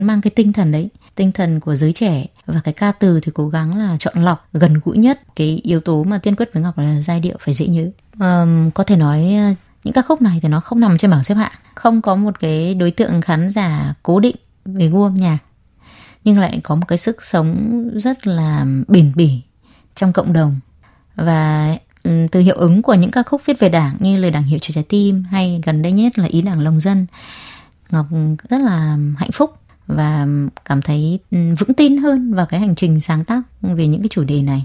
mang cái tinh thần đấy, tinh thần của giới trẻ, và cái ca từ thì cố gắng là chọn lọc gần gũi nhất. Cái yếu tố mà tiên quyết với Ngọc là giai điệu phải dễ nhớ. Có thể nói những ca khúc này thì nó không nằm trên bảng xếp hạng, không có một cái đối tượng khán giả cố định về gu âm nhạc, nhưng lại có một cái sức sống rất là bền bỉ trong cộng đồng. Và từ hiệu ứng của những ca khúc viết về Đảng như Lời Đảng Hiệu Cho Trái Tim hay gần đây nhất là Ý Đảng Lòng Dân, Ngọc rất là hạnh phúc và cảm thấy vững tin hơn vào cái hành trình sáng tác về những cái chủ đề này.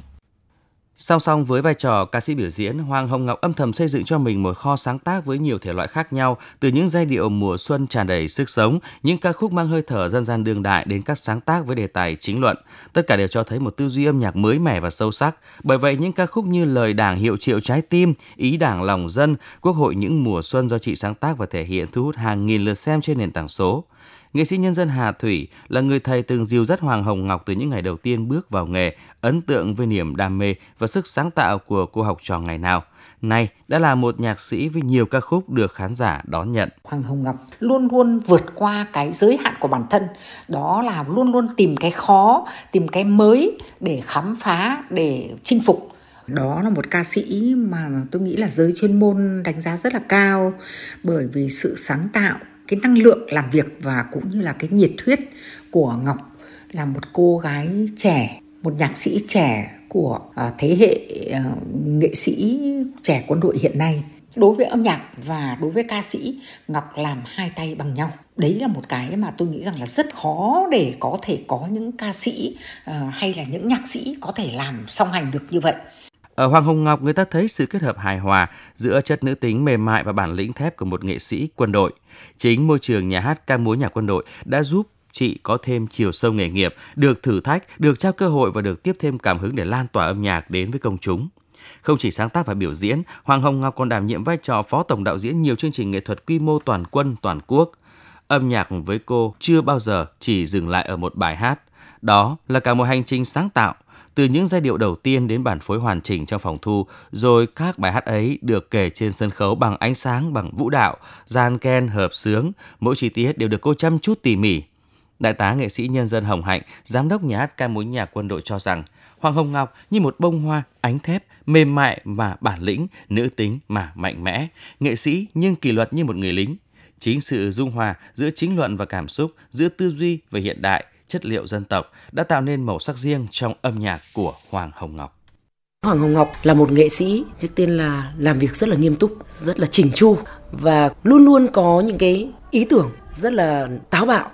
Song song với vai trò ca sĩ biểu diễn, Hoàng Hồng Ngọc âm thầm xây dựng cho mình một kho sáng tác với nhiều thể loại khác nhau, từ những giai điệu mùa xuân tràn đầy sức sống, những ca khúc mang hơi thở dân gian đương đại đến các sáng tác với đề tài chính luận. Tất cả đều cho thấy một tư duy âm nhạc mới mẻ và sâu sắc. Bởi vậy, những ca khúc như Lời Đảng Hiệu Triệu Trái Tim, Ý Đảng Lòng Dân, Quốc hội những mùa xuân do chị sáng tác và thể hiện thu hút hàng nghìn lượt xem trên nền tảng số. Nghệ sĩ nhân dân Hà Thủy là người thầy từng dìu dắt Hoàng Hồng Ngọc từ những ngày đầu tiên bước vào nghề, ấn tượng với niềm đam mê và sức sáng tạo của cô học trò ngày nào. Nay đã là một nhạc sĩ với nhiều ca khúc được khán giả đón nhận. Hoàng Hồng Ngọc luôn luôn vượt qua cái giới hạn của bản thân, đó là luôn luôn tìm cái khó, tìm cái mới để khám phá, để chinh phục. Đó là một ca sĩ mà tôi nghĩ là giới chuyên môn đánh giá rất là cao, bởi vì sự sáng tạo, cái năng lượng làm việc và cũng như là cái nhiệt huyết của Ngọc, là một cô gái trẻ, một nhạc sĩ trẻ của thế hệ nghệ sĩ trẻ quân đội hiện nay. Đối với âm nhạc và đối với ca sĩ, Ngọc làm hai tay bằng nhau. Đấy là một cái mà tôi nghĩ rằng là rất khó để có thể có những ca sĩ hay là những nhạc sĩ có thể làm song hành được như vậy. Ở Hoàng Hồng Ngọc, người ta thấy sự kết hợp hài hòa giữa chất nữ tính mềm mại và bản lĩnh thép của một nghệ sĩ quân đội. Chính môi trường nhà hát ca múa nhạc quân đội đã giúp chị có thêm chiều sâu nghề nghiệp, được thử thách, được trao cơ hội và được tiếp thêm cảm hứng để lan tỏa âm nhạc đến với công chúng. Không chỉ sáng tác và biểu diễn, Hoàng Hồng Ngọc còn đảm nhiệm vai trò phó tổng đạo diễn nhiều chương trình nghệ thuật quy mô toàn quân, toàn quốc. Âm nhạc với cô chưa bao giờ chỉ dừng lại ở một bài hát. Đó là cả một hành trình sáng tạo, từ những giai điệu đầu tiên đến bản phối hoàn chỉnh trong phòng thu, rồi các bài hát ấy được kể trên sân khấu bằng ánh sáng, bằng vũ đạo, dàn ken, hợp xướng, mỗi chi tiết đều được cô chăm chút tỉ mỉ. Đại tá nghệ sĩ nhân dân Hồng Hạnh, giám đốc nhà hát ca múa nhạc quân đội cho rằng, Hoàng Hồng Ngọc như một bông hoa ánh thép, mềm mại mà bản lĩnh, nữ tính mà mạnh mẽ, nghệ sĩ nhưng kỷ luật như một người lính. Chính sự dung hòa giữa chính luận và cảm xúc, giữa tư duy và hiện đại, chất liệu dân tộc đã tạo nên màu sắc riêng trong âm nhạc của Hoàng Hồng Ngọc. Hoàng Hồng Ngọc là một nghệ sĩ, trước tiên là làm việc rất là nghiêm túc, rất là chỉnh chu và luôn luôn có những cái ý tưởng rất là táo bạo.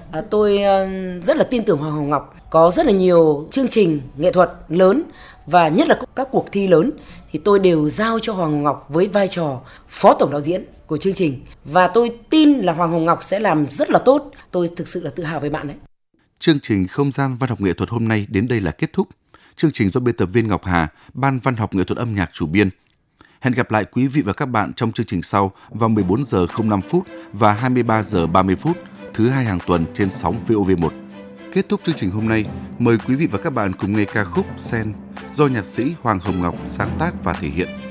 Tôi rất là tin tưởng Hoàng Hồng Ngọc. Có rất là nhiều chương trình nghệ thuật lớn và nhất là các cuộc thi lớn thì tôi đều giao cho Hoàng Hồng Ngọc với vai trò phó tổng đạo diễn của chương trình. Và tôi tin là Hoàng Hồng Ngọc sẽ làm rất là tốt. Tôi thực sự là tự hào với bạn đấy. Chương trình Không gian văn học nghệ thuật hôm nay đến đây là kết thúc. Chương trình do biên tập viên Ngọc Hà, Ban Văn học nghệ thuật âm nhạc chủ biên. Hẹn gặp lại quý vị và các bạn trong chương trình sau vào 14 giờ 05 phút và 23 giờ 30 phút thứ hai hàng tuần trên sóng VOV1. Kết thúc chương trình hôm nay, mời quý vị và các bạn cùng nghe ca khúc Sen do nhạc sĩ Hoàng Hồng Ngọc sáng tác và thể hiện.